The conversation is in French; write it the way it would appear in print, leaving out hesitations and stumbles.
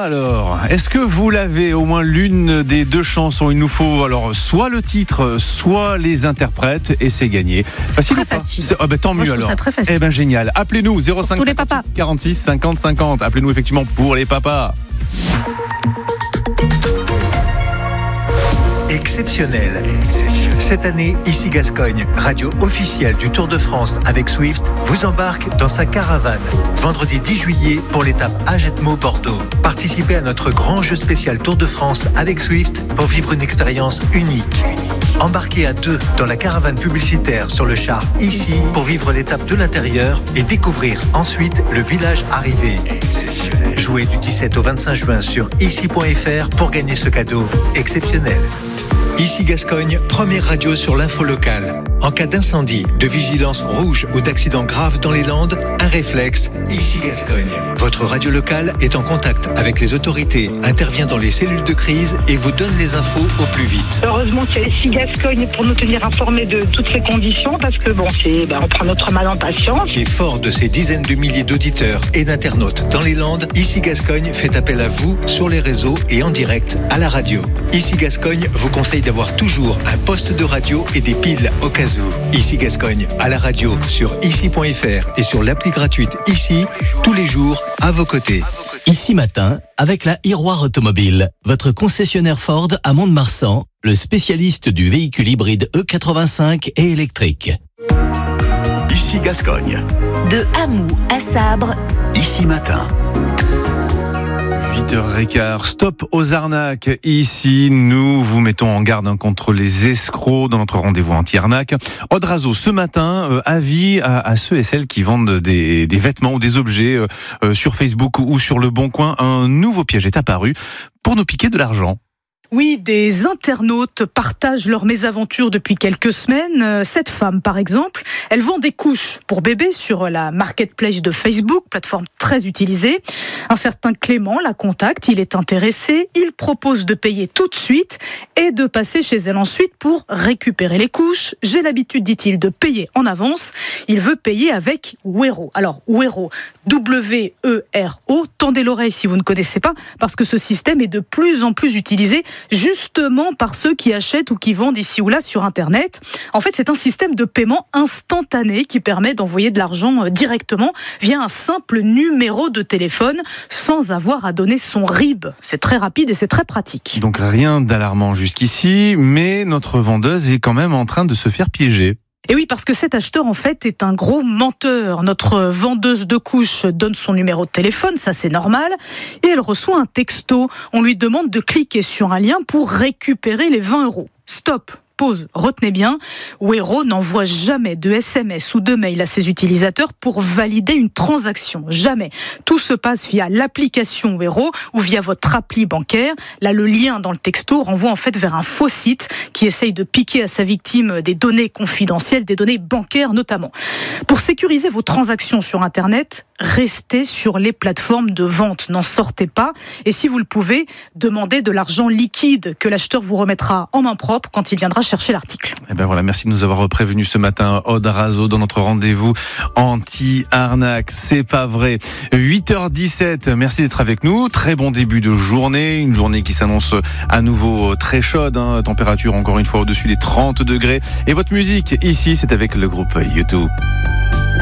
alors, est-ce que vous l'avez au moins l'une des deux chansons? Il nous faut alors soit le titre, soit les interprètes et c'est gagné. Facile très ou pas? facile. Tant Moi, mieux je trouve alors. ça très facile. Eh ben génial. Appelez-nous 05 tous les papas. 46 50 50. Appelez-nous effectivement pour les papas. Exceptionnel. Cette année, Ici Gascogne, radio officielle du Tour de France avec Swift, vous embarque dans sa caravane. Vendredi 10 juillet pour l'étape Agetmo-Bordeaux. Participez à notre grand jeu spécial Tour de France avec Swift pour vivre une expérience unique. Embarquez à deux dans la caravane publicitaire sur le char Ici pour vivre l'étape de l'intérieur et découvrir ensuite le village arrivé. Jouez du 17 au 25 juin sur ici.fr pour gagner ce cadeau exceptionnel. Ici Gascogne, première radio sur l'info locale. En cas d'incendie, de vigilance rouge ou d'accident grave dans les Landes, un réflexe, Ici Gascogne. Votre radio locale est en contact avec les autorités, intervient dans les cellules de crise et vous donne les infos au plus vite. Heureusement qu'il y a Ici Gascogne pour nous tenir informés de toutes ces conditions parce que on prend notre mal en patience. Et fort de ces dizaines de milliers d'auditeurs et d'internautes dans les Landes, Ici Gascogne fait appel à vous sur les réseaux et en direct à la radio. Ici Gascogne vous conseille d'avoir toujours un poste de radio et des piles au cas où. Ici Gascogne, à la radio sur ici.fr et sur l'appli gratuite Ici, tous les jours, à vos côtés. Ici Matin, avec la Iroir Automobile, votre concessionnaire Ford à Mont-de-Marsan, le spécialiste du véhicule hybride E85 et électrique. Ici Gascogne. De Hamou à Sabre. Ici Matin. 8h15, stop aux arnaques. Ici, nous vous mettons en garde contre les escrocs dans notre rendez-vous anti-arnaque. Aude Razo, ce matin, avis à ceux et celles qui vendent des vêtements ou des objets sur Facebook ou sur Le Bon Coin. Un nouveau piège est apparu pour nous piquer de l'argent. Oui, des internautes partagent leurs mésaventures depuis quelques semaines. Cette femme, par exemple, elle vend des couches pour bébés sur la marketplace de Facebook, plateforme très utilisée. Un certain Clément la contacte, il est intéressé, il propose de payer tout de suite et de passer chez elle ensuite pour récupérer les couches. J'ai l'habitude, dit-il, de payer en avance. Il veut payer avec Wero. Alors, Wero, W-E-R-O, tendez l'oreille si vous ne connaissez pas, parce que ce système est de plus en plus utilisé justement par ceux qui achètent ou qui vendent ici ou là sur Internet. En fait, c'est un système de paiement instantané qui permet d'envoyer de l'argent directement via un simple numéro de téléphone sans avoir à donner son RIB. C'est très rapide et c'est très pratique. Donc rien d'alarmant jusqu'ici, mais notre vendeuse est quand même en train de se faire piéger. Et oui, parce que cet acheteur, en fait, est un gros menteur. Notre vendeuse de couches donne son numéro de téléphone, ça c'est normal, et elle reçoit un texto. On lui demande de cliquer sur un lien pour récupérer les 20 €. Stop. Pause, retenez bien, Wero n'envoie jamais de SMS ou de mail à ses utilisateurs pour valider une transaction. Jamais. Tout se passe via l'application Wero ou via votre appli bancaire. Là, le lien dans le texto renvoie en fait vers un faux site qui essaye de piquer à sa victime des données confidentielles, des données bancaires notamment. Pour sécuriser vos transactions sur Internet, restez sur les plateformes de vente. N'en sortez pas. Et si vous le pouvez, demandez de l'argent liquide que l'acheteur vous remettra en main propre quand il viendra chercher l'article. Eh ben voilà, merci de nous avoir prévenu ce matin, Aude Razo, dans notre rendez-vous anti-arnaque. C'est pas vrai. 8h17, merci d'être avec nous. Très bon début de journée, une journée qui s'annonce à nouveau très chaude, hein. Température encore une fois au-dessus des 30 degrés. Et votre musique ici, c'est avec le groupe U2.